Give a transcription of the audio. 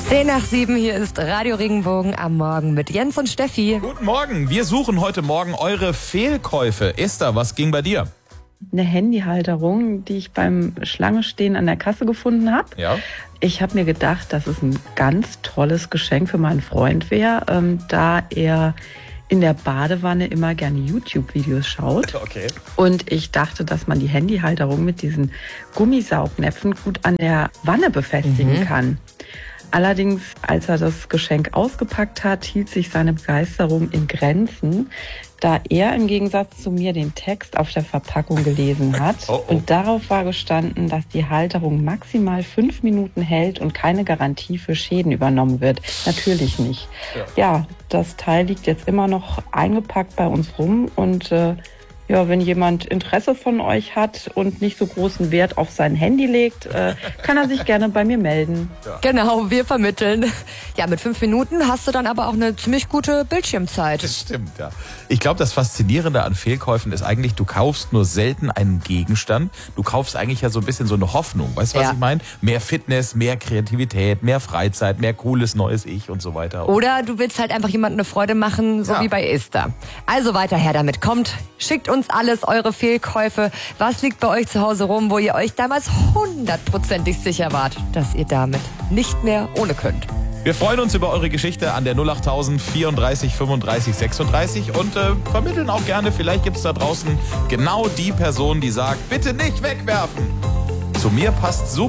10:07, hier ist Radio Regenbogen am Morgen mit Jens und Steffi. Guten Morgen, wir suchen heute Morgen eure Fehlkäufe. Esther, was ging bei dir? Eine Handyhalterung, die ich beim Schlange-Stehen an der Kasse gefunden habe. Ja. Ich habe mir gedacht, dass es ein ganz tolles Geschenk für meinen Freund wäre, da er in der Badewanne immer gerne YouTube-Videos schaut. Okay. Und ich dachte, dass man die Handyhalterung mit diesen Gummisaugnäpfen gut an der Wanne befestigen kann. Allerdings, als er das Geschenk ausgepackt hat, hielt sich seine Begeisterung in Grenzen, da er im Gegensatz zu mir den Text auf der Verpackung gelesen hat. Und darauf war gestanden, dass die Halterung maximal 5 Minuten hält und keine Garantie für Schäden übernommen wird. Natürlich nicht. Ja, das Teil liegt jetzt immer noch eingepackt bei uns rum und wenn jemand Interesse von euch hat und nicht so großen Wert auf sein Handy legt, kann er sich gerne bei mir melden. Ja. Genau, wir vermitteln. Ja, mit 5 Minuten hast du dann aber auch eine ziemlich gute Bildschirmzeit. Das stimmt, ja. Ich glaube, das Faszinierende an Fehlkäufen ist eigentlich, du kaufst nur selten einen Gegenstand. Du kaufst eigentlich ja so ein bisschen so eine Hoffnung. Weißt du, was ich meine? Mehr Fitness, mehr Kreativität, mehr Freizeit, mehr cooles neues Ich und so weiter. Oder du willst halt einfach jemandem eine Freude machen, so wie bei Esther. Also weiter her damit. Kommt, schickt uns alles, eure Fehlkäufe. Was liegt bei euch zu Hause rum, wo ihr euch damals 100%ig sicher wart, dass ihr damit nicht mehr ohne könnt? Wir freuen uns über eure Geschichte an der 08000 34 35 36 und vermitteln auch gerne, vielleicht gibt es da draußen genau die Person, die sagt, bitte nicht wegwerfen. Zu mir passt super.